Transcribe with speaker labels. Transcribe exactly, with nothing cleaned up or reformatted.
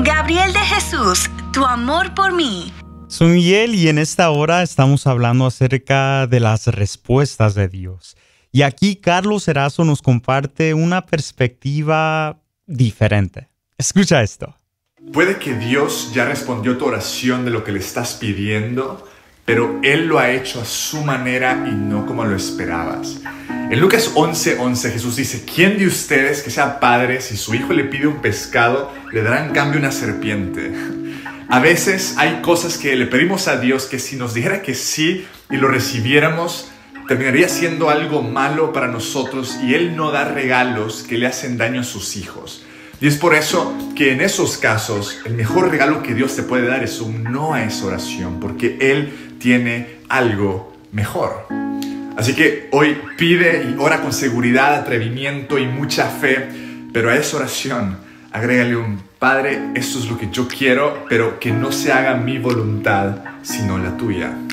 Speaker 1: Gabriel de Jesús, tu amor por mí.
Speaker 2: Soy Miguel y en esta hora estamos hablando acerca de las respuestas de Dios. Y aquí Carlos Erazo nos comparte una perspectiva diferente. Escucha esto.
Speaker 3: Puede que Dios ya respondió tu oración de lo que le estás pidiendo, pero Él lo ha hecho a su manera y no como lo esperabas. En Lucas once once Jesús dice: ¿Quién de ustedes que sea padre, si su hijo le pide un pescado, le dará en cambio una serpiente? A veces hay cosas que le pedimos a Dios que si nos dijera que sí y lo recibiéramos, terminaría siendo algo malo para nosotros, y Él no da regalos que le hacen daño a sus hijos. Y es por eso que en esos casos el mejor regalo que Dios te puede dar es un no a esa oración, porque Él tiene algo mejor. Así que hoy pide y ora con seguridad, atrevimiento y mucha fe, pero a esa oración agrégale un: Padre, esto es lo que yo quiero, pero que no se haga mi voluntad, sino la tuya.